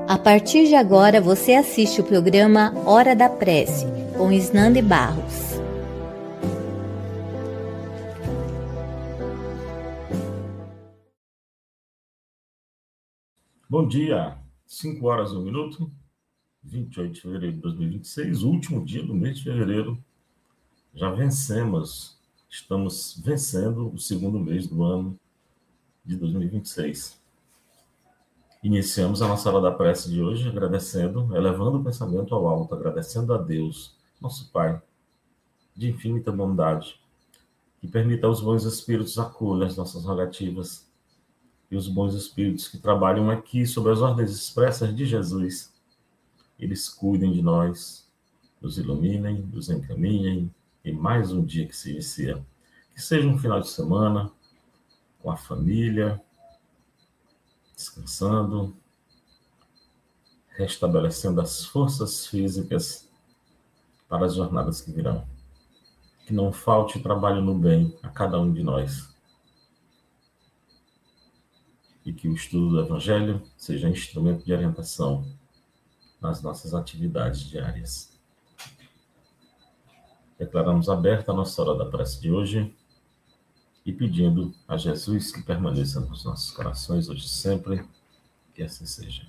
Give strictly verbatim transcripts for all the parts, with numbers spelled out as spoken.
A partir de agora, você assiste o programa Hora da Prece, com Isnande Barros. Bom dia, cinco horas e um minuto, vinte e oito de fevereiro de dois mil e vinte e seis, último dia do mês de fevereiro. Já vencemos, estamos vencendo o segundo mês do ano de dois mil e vinte e seis. Iniciamos a nossa hora da prece de hoje agradecendo, elevando o pensamento ao alto, agradecendo a Deus, nosso Pai, de infinita bondade, que permita aos bons espíritos acolher as nossas rogativas, e os bons espíritos que trabalham aqui sob as ordens expressas de Jesus, eles cuidem de nós, nos iluminem, nos encaminhem, em mais um dia que se inicia. Que seja um final de semana, com a família, descansando, restabelecendo as forças físicas para as jornadas que virão. Que não falte trabalho no bem a cada um de nós. E que o estudo do Evangelho seja instrumento de orientação nas nossas atividades diárias. Declaramos aberta a nossa hora da prece de hoje e pedindo a Jesus que permaneça nos nossos corações hoje e sempre, que assim seja.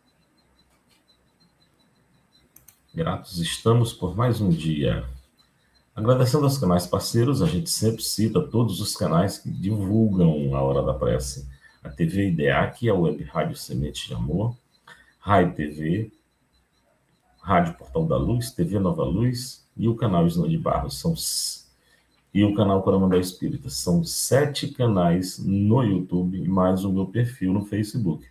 Gratos estamos por mais um dia. Agradecendo aos canais parceiros, a gente sempre cita todos os canais que divulgam a Hora da Prece. A T V I D E A C, a Web Rádio Semente de Amor, Rai T V, Rádio Portal da Luz, T V Nova Luz e o canal Isnande Barros são, e o canal Coromandel Espírita. São sete canais no YouTube, mais o meu perfil no Facebook.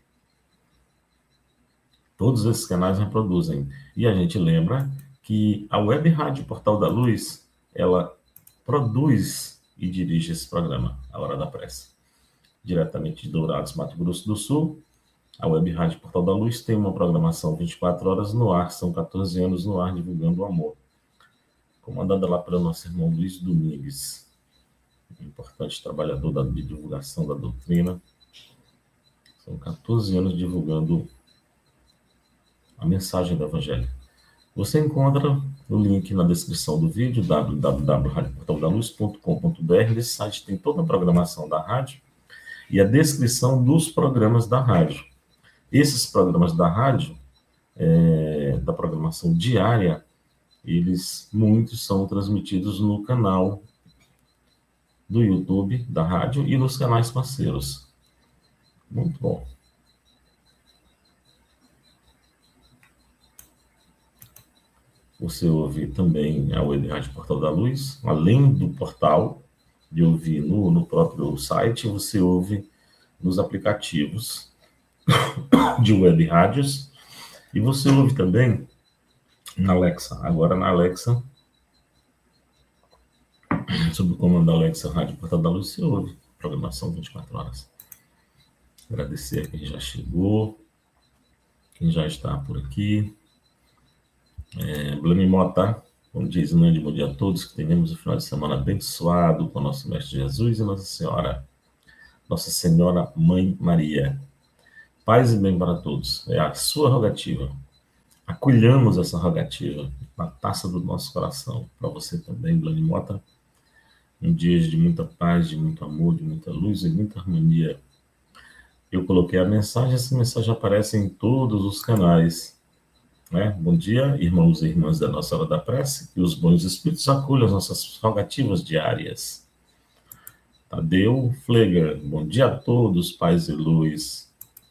Todos esses canais reproduzem. E a gente lembra que a Web Rádio Portal da Luz, ela produz e dirige esse programa, A Hora da Prece. Diretamente de Dourados, Mato Grosso do Sul, a Web Rádio Portal da Luz tem uma programação vinte e quatro horas no ar, são quatorze anos no ar divulgando o amor. Comandada lá pelo nosso irmão Luiz Domingues, um importante trabalhador da divulgação da doutrina. São quatorze anos divulgando a mensagem do Evangelho. Você encontra o link na descrição do vídeo, w w w ponto rádio portal da luz ponto com ponto b r. Nesse site tem toda a programação da rádio e a descrição dos programas da rádio. Esses programas da rádio, é, da programação diária, eles, muitos são transmitidos no canal do YouTube da rádio e nos canais parceiros. Muito bom. Você ouve também a Web Rádio Portal da Luz, além do portal, de ouvir no, no próprio site, você ouve nos aplicativos de web rádios, e você ouve também na Alexa. Agora na Alexa, sob o comando da Alexa Rádio Portal da Luz, você ouve programação vinte e quatro horas. Agradecer a quem já chegou, quem já está por aqui. É, Blame Mota, como diz Nandi, bom dia a todos, que tenhamos um final de semana abençoado com o nosso Mestre Jesus e Nossa Senhora, Nossa Senhora Mãe Maria. Paz e bem para todos, é a sua rogativa. Acolhamos essa rogativa na taça do nosso coração. Para você também, Blane Mota, um dia de muita paz, de muito amor, de muita luz e muita harmonia. Eu coloquei a mensagem, essa mensagem aparece em todos os canais. Né? Bom dia, irmãos e irmãs da nossa Hora da Prece, que os bons espíritos acolham as nossas rogativas diárias. Tadeu Fleger, bom dia a todos, paz e luz.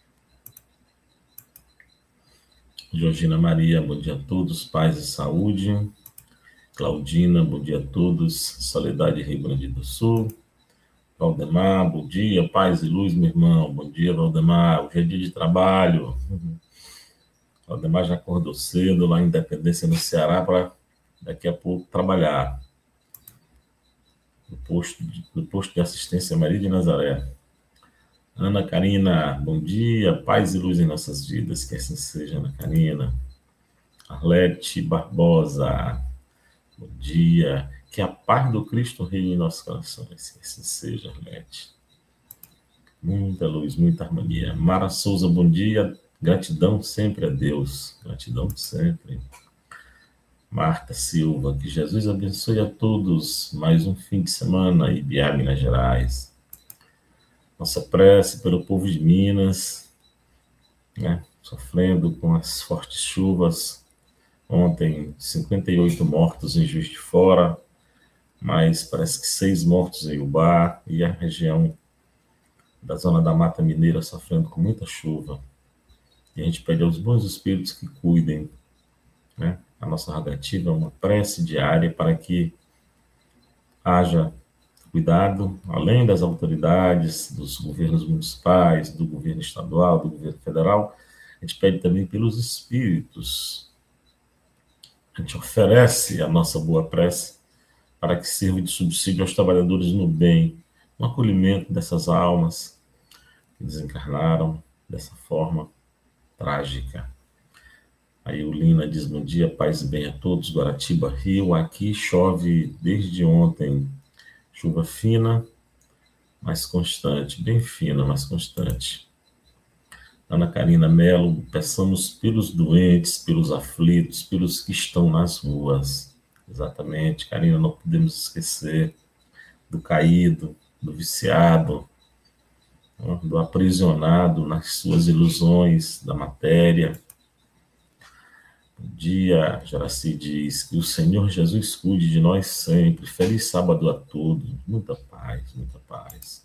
Georgina Maria, bom dia a todos, paz e saúde. Claudina, bom dia a todos, Soledade, Rio Grande do Sul. Valdemar, bom dia, paz e luz, meu irmão. Bom dia, Valdemar, hoje é dia de trabalho. Valdemar já acordou cedo lá em Independência, no Ceará, para daqui a pouco trabalhar. No posto de, no posto de assistência Maria de Nazaré. Ana Karina, bom dia, paz e luz em nossas vidas, que assim seja, Ana Karina. Arlete Barbosa, bom dia, que a paz do Cristo reine em nossos corações, que assim seja, Arlete. Muita luz, muita harmonia. Mara Souza, bom dia, Gratidão sempre a Deus, gratidão sempre. Marta Silva, que Jesus abençoe a todos. Mais um fim de semana, Ibiá, Minas Gerais. Nossa prece pelo povo de Minas, né, sofrendo com as fortes chuvas. Ontem, cinquenta e oito mortos em Juiz de Fora, mas parece que seis mortos em Ubá, e a região da zona da Mata Mineira sofrendo com muita chuva. E a gente pede aos bons espíritos que cuidem, né? A nossa rogativa é uma prece diária para que haja cuidado, além das autoridades, dos governos municipais, do governo estadual, do governo federal. A gente pede também pelos espíritos. A gente oferece a nossa boa prece para que sirva de subsídio aos trabalhadores no bem, no acolhimento dessas almas que desencarnaram dessa forma trágica. Aí o Lina diz: bom dia, paz e bem a todos. Guaratiba, Rio, aqui chove desde ontem. Chuva fina, mas constante, bem fina, mas constante. Ana Karina Mello, peçamos pelos doentes, pelos aflitos, pelos que estão nas ruas. Exatamente, Karina, não podemos esquecer do caído, do viciado, do aprisionado nas suas ilusões da matéria. Bom dia, Jaraci diz que o Senhor Jesus cuide de nós sempre. Feliz sábado a todos. Muita paz, muita paz.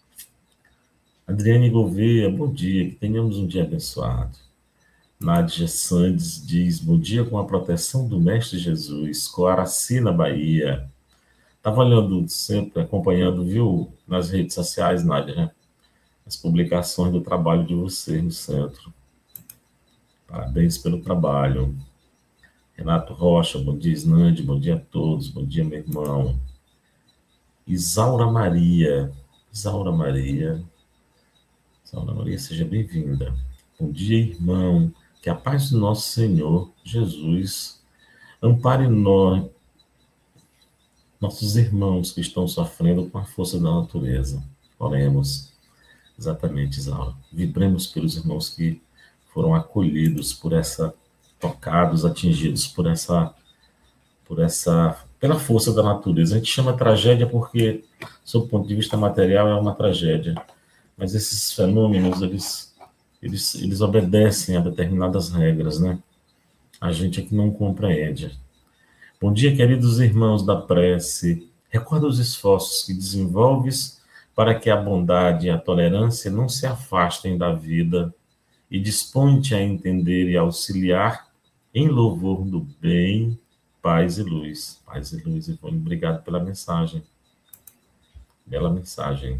Adriane Gouveia, bom dia, que tenhamos um dia abençoado. Nádia Sandes diz: bom dia com a proteção do Mestre Jesus, Coaraci, na Bahia. Estava olhando sempre, acompanhando, viu, nas redes sociais, Nádia, né? As publicações do trabalho de vocês no centro. Parabéns pelo trabalho. Renato Rocha, bom dia, Isnande, bom dia a todos, bom dia, meu irmão. Isaura Maria, Isaura Maria, Isaura Maria, seja bem-vinda. Bom dia, irmão, que a paz do nosso Senhor Jesus ampare nós, nossos irmãos que estão sofrendo com a força da natureza. Oremos. Exatamente, Isaura. Vibremos pelos irmãos que foram acolhidos por essa, tocados, atingidos por essa, por essa, pela força da natureza. A gente chama tragédia porque, sob o ponto de vista material, é uma tragédia. Mas esses fenômenos, eles, eles, eles obedecem a determinadas regras, né? A gente é que não compreende. Bom dia, queridos irmãos da prece. Recorda os esforços que desenvolves para que a bondade e a tolerância não se afastem da vida e dispõe-te a entender e auxiliar em louvor do bem, paz e luz. Paz e luz, Ivone, obrigado pela mensagem. Bela mensagem.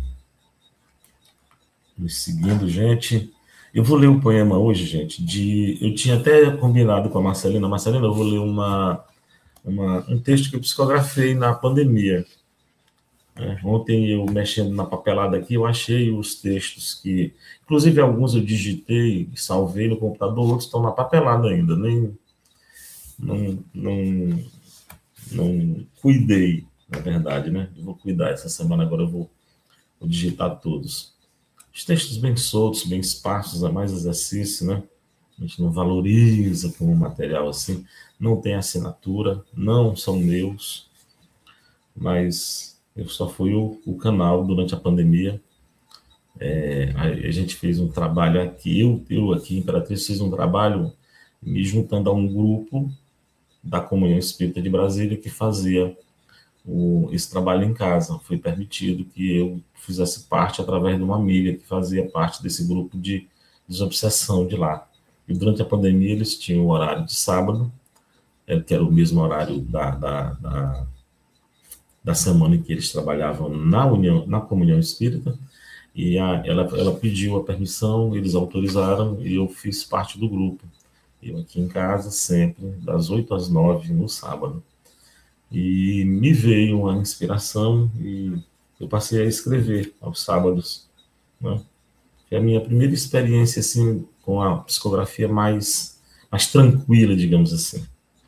Nos seguindo, gente. Eu vou ler um poema hoje, gente, de... Eu tinha até combinado com a Marcelina. Marcelina, eu vou ler uma, uma, um texto que eu psicografei na pandemia. É, ontem eu mexendo na papelada aqui, eu achei os textos que, inclusive alguns eu digitei, salvei no computador, outros estão na papelada ainda, nem não, não, não cuidei, na verdade, né? Eu vou cuidar essa semana, agora eu vou, vou digitar todos. Os textos bem soltos, bem esparsos, é mais exercício, né? A gente não valoriza como material assim, não tem assinatura, não são meus, mas eu só fui o, o canal durante a pandemia. É, a, a gente fez um trabalho aqui, eu, eu aqui, Imperatriz, fiz um trabalho me juntando a um grupo da Comunhão Espírita de Brasília que fazia o, esse trabalho em casa. Foi permitido que eu fizesse parte através de uma amiga que fazia parte desse grupo de desobsessão de lá. E durante a pandemia eles tinham o horário de sábado, que era o mesmo horário da... da, da da semana em que eles trabalhavam na união, na Comunhão Espírita, e a, ela, ela pediu a permissão, eles autorizaram, e eu fiz parte do grupo. Eu aqui em casa, sempre, das oito às nove, no sábado. E me veio uma inspiração, e eu passei a escrever aos sábados, né? Foi a minha primeira experiência, assim, com a psicografia mais, mais tranquila, digamos assim.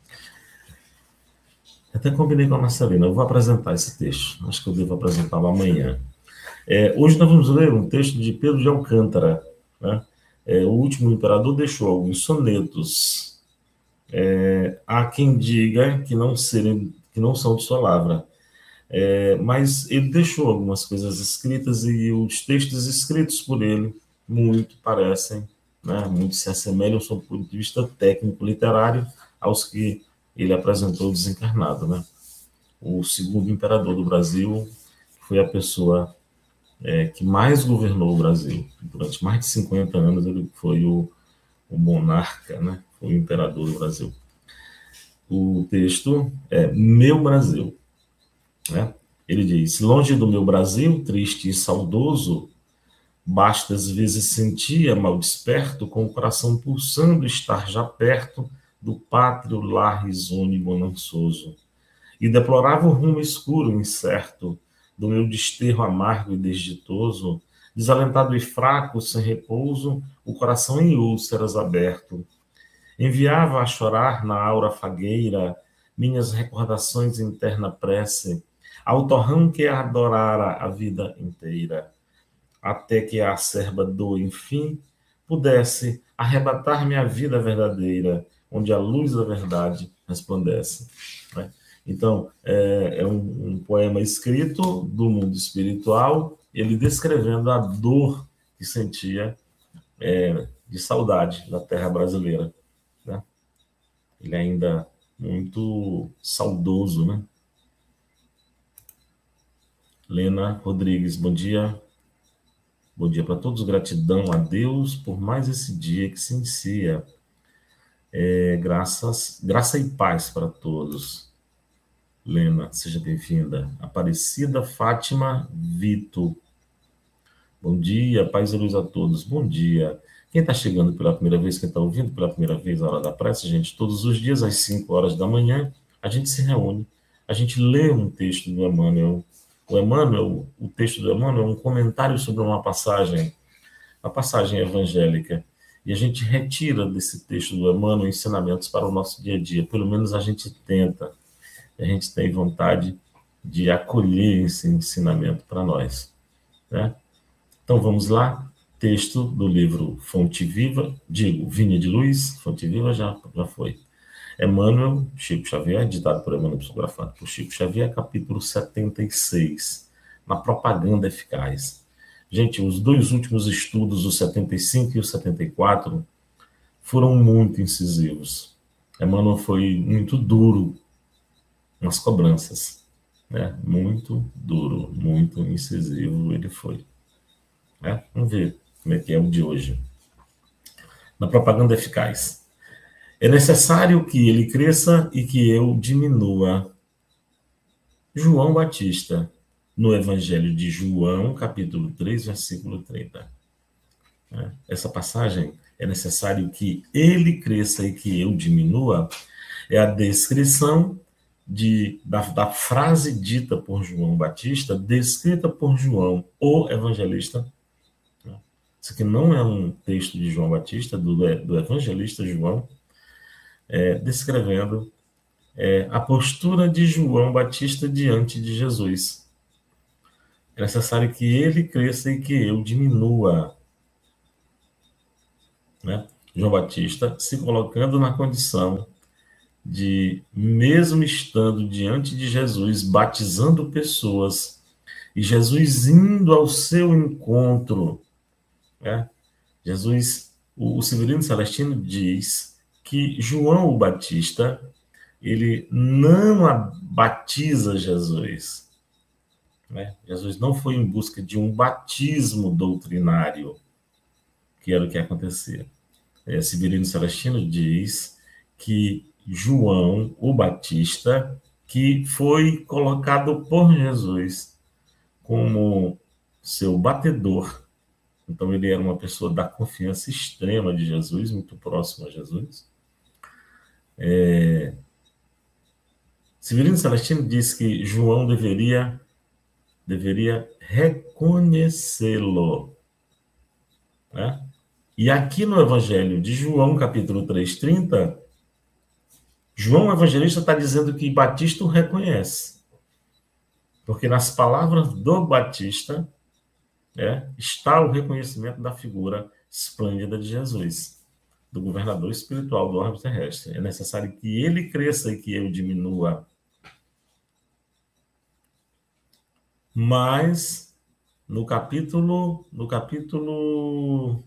Até combinei com a Marcelina, eu vou apresentar esse texto, acho que eu devo apresentá-lo amanhã. É, hoje nós vamos ler um texto de Pedro de Alcântara, né? É, o último imperador deixou alguns sonetos. É, há quem diga que não, serem, que não são de sua lavra. É, mas ele deixou algumas coisas escritas e os textos escritos por ele muito parecem, né, muito se assemelham, sob o ponto de vista técnico, literário, aos que ele apresentou desencarnado. Né? O segundo imperador do Brasil foi a pessoa é, que mais governou o Brasil. Durante mais de cinquenta anos ele foi o, o monarca, né? Foi o imperador do Brasil. O texto é Meu Brasil. Né? Ele diz: longe do meu Brasil, triste e saudoso, bastas vezes sentia, mal desperto, com o coração pulsando, estar já perto do pátrio lar risonho e bonançoso. E deplorava o rumo escuro, incerto, do meu desterro amargo e desditoso, desalentado e fraco, sem repouso, o coração em úlceras aberto. Enviava a chorar na aura fagueira minhas recordações em terna prece, ao torrão que adorara a vida inteira, até que a acerba dor, enfim, pudesse arrebatar-me a vida verdadeira, onde a luz da verdade resplandece. Né? Então, é, é um, um poema escrito do mundo espiritual, ele descrevendo a dor que sentia é, de saudade da terra brasileira. Né? Ele é ainda muito saudoso, né? Lena Rodrigues, bom dia. Bom dia para todos, gratidão a Deus por mais esse dia que se inicia. É, graças, graça e paz para todos. Lena, seja bem-vinda. Aparecida Fátima Vito. Bom dia, paz e luz a todos. Bom dia. Quem está chegando pela primeira vez, quem está ouvindo pela primeira vez a Hora da Prece, gente, todos os dias às cinco horas da manhã, a gente se reúne, a gente lê um texto do Emmanuel. O Emmanuel, o texto do Emmanuel é um comentário sobre uma passagem, uma passagem evangélica, e a gente retira desse texto do Emmanuel ensinamentos para o nosso dia a dia. Pelo menos a gente tenta. A gente tem vontade de acolher esse ensinamento para nós. Né? Então vamos lá. Texto do livro Fonte Viva, digo, Vinha de Luz, Fonte Viva já, já foi. Emmanuel, Chico Xavier, ditado por Emmanuel, psicografado por Chico Xavier, capítulo setenta e seis, na propaganda eficaz. Gente, os dois últimos estudos, o setenta e cinco e o setenta e quatro, foram muito incisivos. Emmanuel foi muito duro nas cobranças, né? Muito duro, muito incisivo ele foi. Né? Vamos ver como é que é o de hoje. Na propaganda eficaz. É necessário que ele cresça e que eu diminua. João Batista, no Evangelho de João, capítulo três, versículo trinta. Essa passagem, é necessário que ele cresça e que eu diminua, é a descrição de, da, da frase dita por João Batista, descrita por João, o evangelista. Isso aqui não é um texto de João Batista, do, do evangelista João, É, descrevendo é, a postura de João Batista diante de Jesus. É necessário que ele cresça e que eu diminua. Né? João Batista se colocando na condição de, mesmo estando diante de Jesus, batizando pessoas, e Jesus indo ao seu encontro. Né? Jesus, o, o Severino Celestino diz que João o Batista, ele não batiza Jesus. Né? Jesus não foi em busca de um batismo doutrinário, que era o que acontecia. É, Severino Celestino diz que João o Batista, que foi colocado por Jesus como seu batedor, então ele era uma pessoa da confiança extrema de Jesus, muito próximo a Jesus. É... Severino Celestino diz que João deveria, deveria reconhecê-lo. Né? E aqui no Evangelho de João, capítulo três, trinta, João Evangelista está dizendo que Batista o reconhece. Porque nas palavras do Batista é, está o reconhecimento da figura esplêndida de Jesus, do governador espiritual do orbe terrestre. É necessário que ele cresça e que eu diminua. Mas no capítulo, no capítulo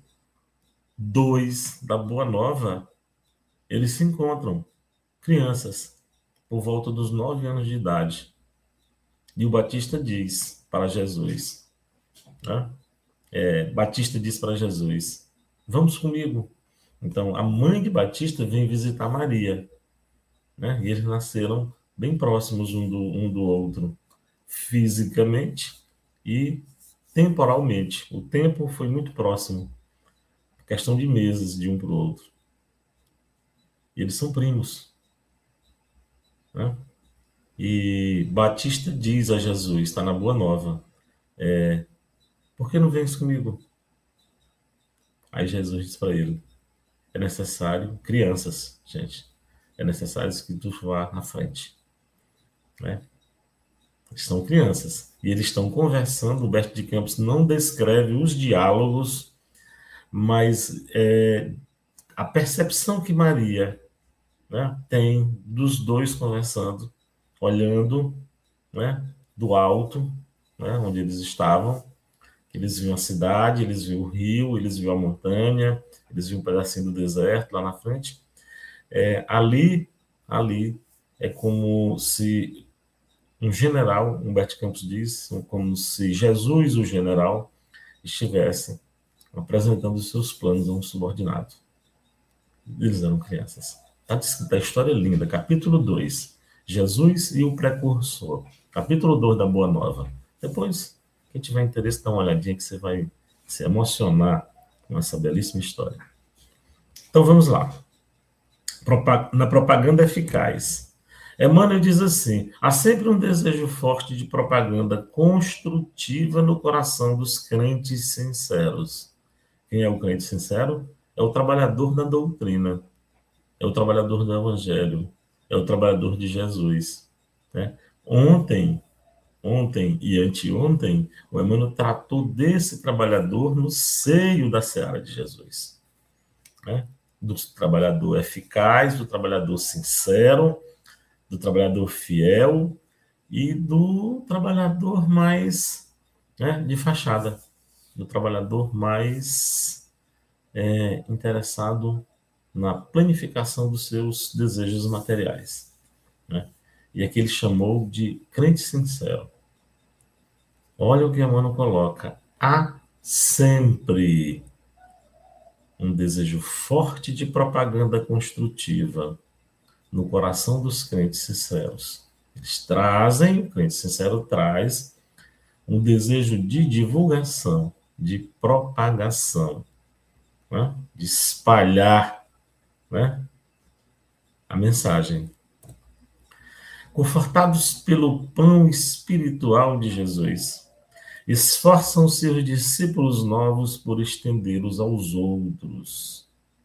dois da Boa Nova, eles se encontram, crianças, por volta dos nove anos de idade. E o Batista diz para Jesus, né? é, Batista diz para Jesus, vamos comigo. Então, a mãe de Batista vem visitar Maria, né? E eles nasceram bem próximos um do, um do outro, fisicamente e temporalmente. O tempo foi muito próximo, questão de meses de um para o outro. E eles são primos, né? E Batista diz a Jesus, está na Boa Nova, é, por que não vens comigo? Aí Jesus diz para ele, é necessário, crianças, gente, é necessário que tu vá na frente, né? São crianças, e eles estão conversando, o Humberto de Campos não descreve os diálogos, mas é, a percepção que Maria, né, tem dos dois conversando, olhando, né, do alto, né, onde eles estavam, eles viam a cidade, eles viam o rio, eles viam a montanha, eles viam um pedacinho do deserto lá na frente. É, ali, ali é como se um general, Humberto Campos diz, como se Jesus, o general, estivesse apresentando os seus planos a um subordinado. Eles eram crianças. Está descrita a história linda, capítulo dois, Jesus e o precursor, capítulo dois da Boa Nova. Depois, quem tiver interesse, dá uma olhadinha que você vai se emocionar com essa belíssima história. Então vamos lá. Na propaganda eficaz. Emmanuel diz assim, há sempre um desejo forte de propaganda construtiva no coração dos crentes sinceros. Quem é o crente sincero? É o trabalhador da doutrina, é o trabalhador do evangelho, é o trabalhador de Jesus, né? Ontem, ontem e anteontem, o Emmanuel tratou desse trabalhador no seio da seara de Jesus, né? Do trabalhador eficaz, do trabalhador sincero, do trabalhador fiel e do trabalhador mais, né, de fachada, do trabalhador mais é, interessado na planificação dos seus desejos materiais, né? E aqui ele chamou de crente sincero. Olha o que Emmanuel coloca. Há sempre um desejo forte de propaganda construtiva no coração dos crentes sinceros. Eles trazem, o crente sincero traz um desejo de divulgação, de propagação, né? De espalhar, né, a mensagem. Confortados pelo pão espiritual de Jesus, esforçam-se os discípulos novos por estendê-los aos outros.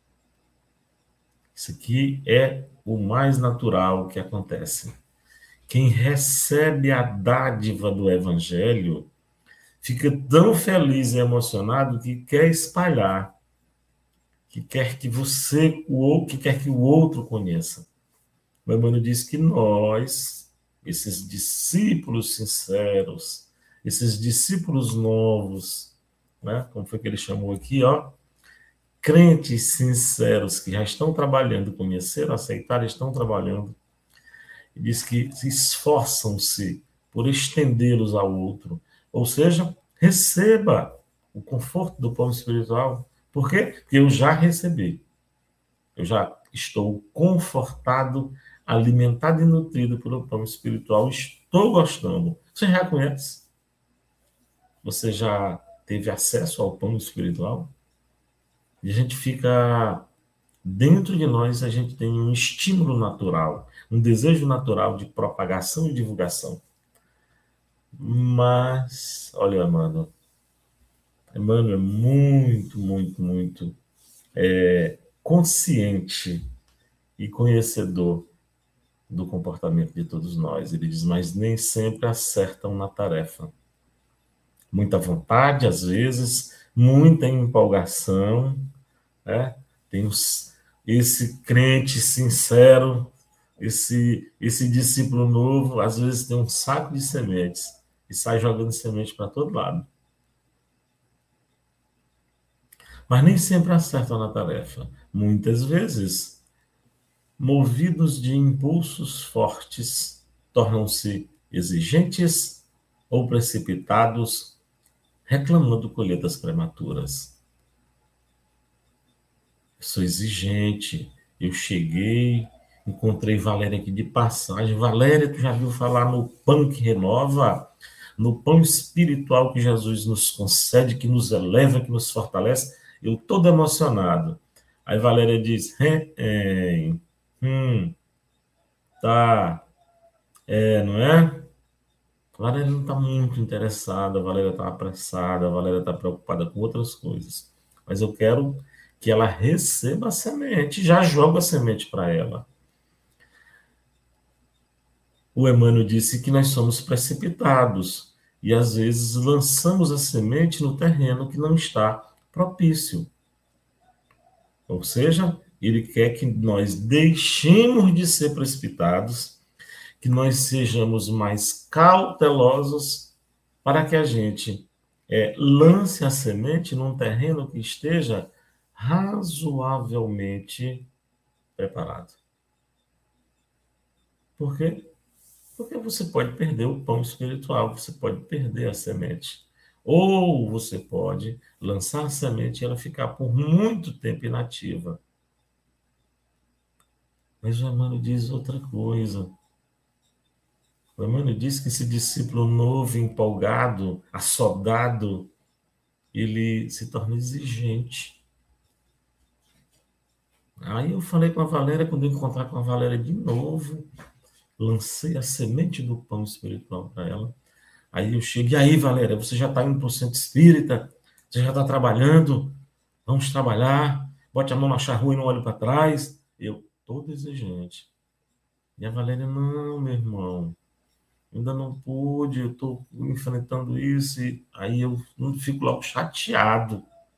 Isso aqui é o mais natural que acontece. Quem recebe a dádiva do Evangelho fica tão feliz e emocionado que quer espalhar, que quer que você, o outro, que quer que o outro conheça. O Emmanuel diz que nós, esses discípulos sinceros, esses discípulos novos, né, como foi que ele chamou aqui, ó, crentes sinceros que já estão trabalhando, conheceram, aceitaram, estão trabalhando, e diz que se esforçam-se por estendê-los ao outro, ou seja, receba o conforto do pão espiritual. Por quê? Porque eu já recebi, eu já estou confortado, alimentado e nutrido pelo pão espiritual, estou gostando. Você já conhece? Você já teve acesso ao pão espiritual? E a gente fica... Dentro de nós, a gente tem um estímulo natural, um desejo natural de propagação e divulgação. Mas, olha, Emmanuel, Emmanuel é muito, muito, muito é, consciente e conhecedor do comportamento de todos nós. Ele diz, mas nem sempre acertam na tarefa. Muita vontade, às vezes, muita empolgação, né? Tem os, esse crente sincero, esse, esse discípulo novo, às vezes tem um saco de sementes e sai jogando semente para todo lado. Mas nem sempre acertam na tarefa. Muitas vezes, movidos de impulsos fortes, tornam-se exigentes ou precipitados, reclamando colheitas prematuras. Eu sou exigente, eu cheguei, encontrei Valéria aqui de passagem. Valéria, tu já viu falar no pão que renova? No pão espiritual que Jesus nos concede, que nos eleva, que nos fortalece? Eu todo emocionado. Aí Valéria diz, é, hum, tá, é, não é? A Valéria não está muito interessada, a Valéria está apressada, a Valéria está preocupada com outras coisas. Mas eu quero que ela receba a semente, já joga a semente para ela. O Emmanuel disse que nós somos precipitados e às vezes lançamos a semente no terreno que não está propício. Ou seja, ele quer que nós deixemos de ser precipitados, que nós sejamos mais cautelosos para que a gente é, lance a semente num terreno que esteja razoavelmente preparado. Por quê? Porque você pode perder o pão espiritual, você pode perder a semente. Ou você pode lançar a semente e ela ficar por muito tempo inativa. Mas o Emmanuel diz outra coisa. O Emmanuel diz que esse discípulo novo, empolgado, assodado, ele se torna exigente. Aí eu falei com a Valéria, quando eu encontrar com a Valéria de novo, lancei a semente do pão espiritual para ela. Aí eu chego, e aí, Valéria, você já está indo para o centro espírita? Você já está trabalhando? Vamos trabalhar? Bote a mão na charrua e não olhe para trás. Eu, todo exigente. E a Valéria, não, meu irmão, ainda não pude, eu estou enfrentando isso. E aí eu fico logo chateado.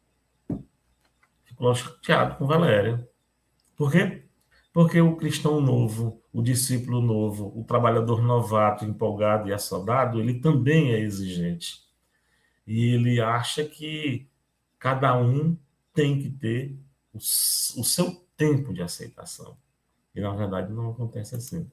Fico logo chateado com a Valéria. Por quê? Porque o cristão novo, o discípulo novo, o trabalhador novato, empolgado e assodado, ele também é exigente. E ele acha que cada um tem que ter o, o seu tempo de aceitação. E, na verdade, não acontece assim.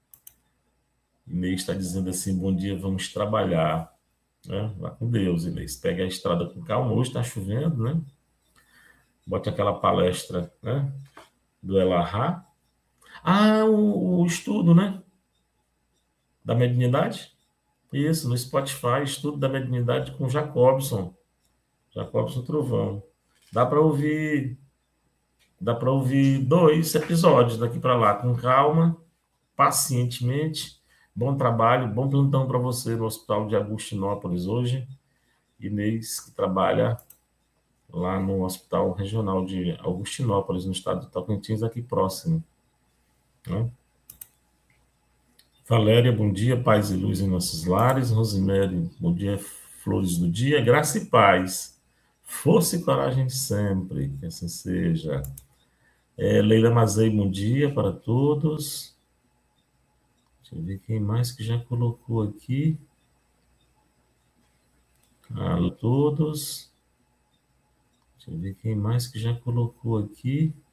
Inês está dizendo assim, bom dia, vamos trabalhar. Né? Vá com Deus, Inês. Pega a estrada com calma. Hoje está chovendo, né? Bote aquela palestra, né? Do Elahá. Ah, o, o estudo, né? Da mediunidade. Isso, no Spotify, estudo da mediunidade com Jacobson. Jacobson Trovão. Dá para ouvir, dá para ouvir dois episódios daqui para lá, com calma, pacientemente. Bom trabalho, bom plantão para você no Hospital de Agostinópolis hoje. Inês, que trabalha lá no Hospital Regional de Agostinópolis, no estado do Tocantins, aqui próximo. Né? Valéria, bom dia, paz e luz em nossos lares. Rosemary, bom dia, flores do dia, graça e paz. Força e coragem sempre, que assim seja. É, Leila Mazei, bom dia para todos. Deixa eu ver quem mais que já colocou aqui. Alô, todos. Deixa eu ver quem mais que já colocou aqui.